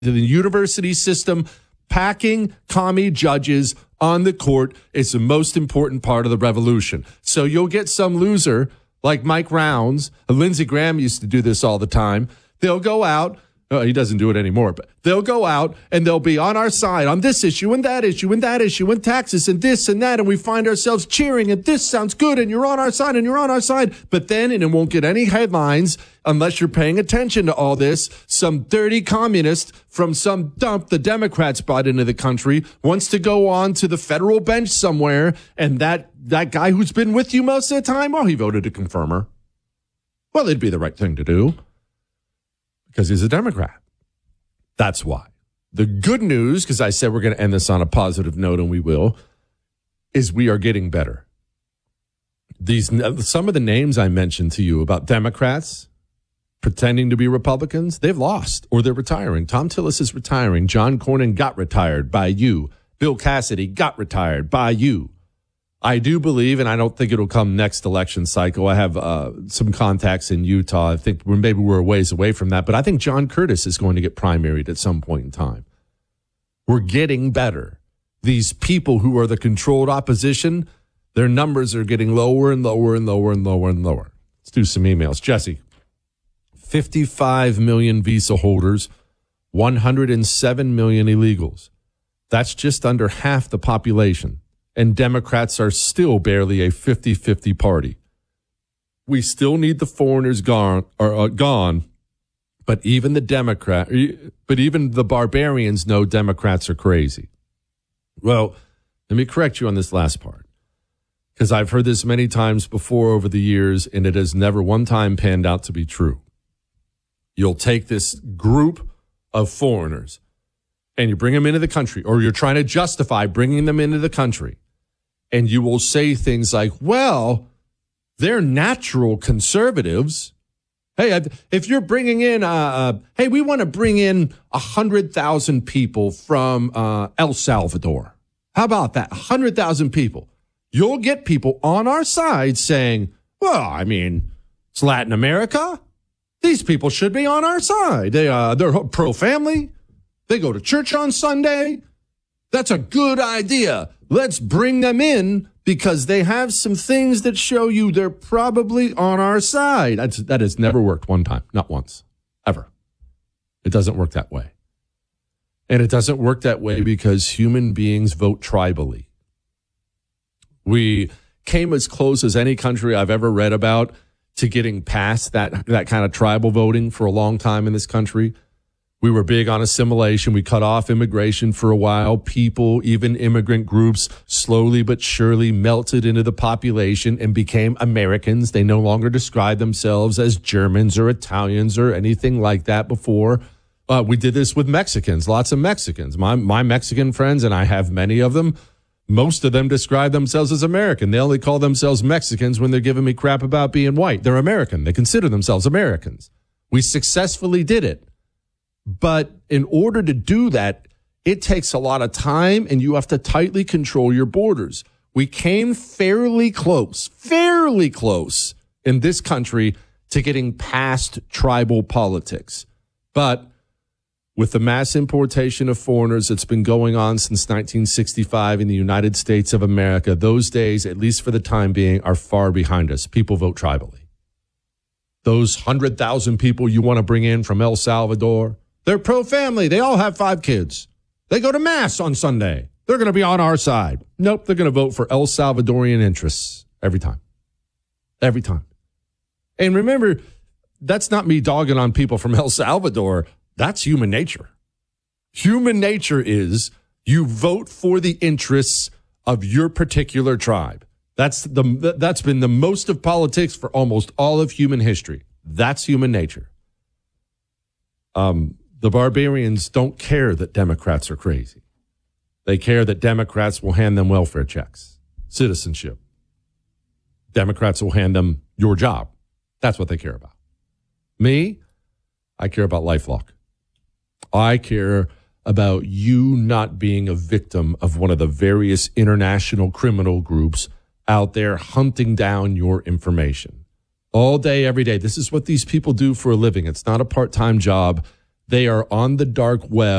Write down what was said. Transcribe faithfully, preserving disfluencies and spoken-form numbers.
The university system, packing commie judges on the court is the most important part of the revolution. So you'll get some loser like Mike Rounds. Lindsey Graham used to do this all the time. They'll go out. Oh, he doesn't do it anymore, but they'll go out and they'll be on our side on this issue and that issue and that issue and taxes and this and that. And we find ourselves cheering and this sounds good and you're on our side and you're on our side. But then, and it won't get any headlines unless you're paying attention to all this, some dirty communist from some dump the Democrats brought into the country wants to go on to the federal bench somewhere. And that, that guy who's been with you most of the time, oh, he voted to confirm her. Well, it'd be the right thing to do. Because he's a Democrat. That's why. The good news, because I said we're going to end this on a positive note, and we will, is we are getting better. These some of the names I mentioned to you about Democrats pretending to be Republicans, they've lost or they're retiring. Tom Tillis is retiring. John Cornyn got retired by you. Bill Cassidy got retired by you. I do believe, and I don't think it'll come next election cycle. I have uh, some contacts in Utah. I think we're, maybe we're a ways away from that, but I think John Curtis is going to get primaried at some point in time. We're getting better. These people who are the controlled opposition, their numbers are getting lower and lower and lower and lower and lower. Let's do some emails. Jesse, fifty-five million visa holders, one hundred seven million illegals. That's just under half the population. And Democrats are still barely a fifty-fifty party. We still need the foreigners gone, or, uh, gone, but even the Democrat, but even the barbarians know Democrats are crazy. Well, let me correct you on this last part, because I've heard this many times before over the years, and it has never one time panned out to be true. You'll take this group of foreigners and you bring them into the country, or you're trying to justify bringing them into the country. And you will say things like, well, they're natural conservatives. Hey, if you're bringing in, uh, uh, hey, we want to bring in one hundred thousand people from uh, El Salvador. How about that? one hundred thousand people. You'll get people on our side saying, well, I mean, it's Latin America. These people should be on our side. They, uh, they're pro-family. They go to church on Sunday. That's a good idea. Let's bring them in because they have some things that show you they're probably on our side. That's, that has never worked one time, not once, ever. It doesn't work that way. And it doesn't work that way because human beings vote tribally. We came as close as any country I've ever read about to getting past that, that kind of tribal voting for a long time in this country. We were big on assimilation. We cut off immigration for a while. People, even immigrant groups, slowly but surely melted into the population and became Americans. They no longer describe themselves as Germans or Italians or anything like that before. Uh, we did this with Mexicans, lots of Mexicans. My, my Mexican friends, and I have many of them, most of them describe themselves as American. They only call themselves Mexicans when they're giving me crap about being white. They're American. They consider themselves Americans. We successfully did it. But in order to do that, it takes a lot of time and you have to tightly control your borders. We came fairly close, fairly close in this country to getting past tribal politics. But with the mass importation of foreigners that's been going on since nineteen sixty-five in the United States of America, those days, at least for the time being, are far behind us. People vote tribally. Those one hundred thousand people you want to bring in from El Salvador, they're pro-family. They all have five kids. They go to mass on Sunday. They're going to be on our side. Nope, they're going to vote for El Salvadorian interests every time. Every time. And remember, that's not me dogging on people from El Salvador. That's human nature. Human nature is you vote for the interests of your particular tribe. That's the that's been the most of politics for almost all of human history. That's human nature. Um, the barbarians don't care that Democrats are crazy. They care that Democrats will hand them welfare checks, citizenship. Democrats will hand them your job. That's what they care about. Me, I care about LifeLock. I care about you not being a victim of one of the various international criminal groups out there hunting down your information. All day, every day. This is what these people do for a living. It's not a part-time job. They are on the dark web